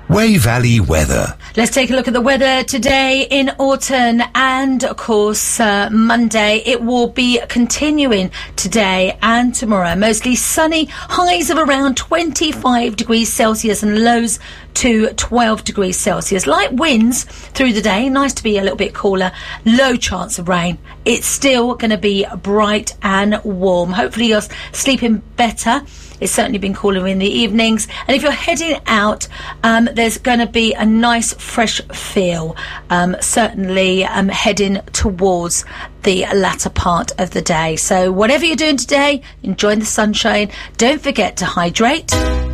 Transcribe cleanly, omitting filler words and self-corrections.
Wey Valley weather. Let's take a look at the weather today in Alton, and of course Monday. It will be continuing today and tomorrow. Mostly sunny, highs of around 25 degrees Celsius and lows to 12 degrees Celsius. Light winds through the day, nice to be a little bit cooler. Low chance of rain. It's still going to be bright and warm. Hopefully you're sleeping better. It's certainly been cooler in the evenings. And if you're heading out, there's going to be a nice fresh feel, certainly heading towards the latter part of the day. So whatever you're doing today, enjoy the sunshine. Don't forget to hydrate.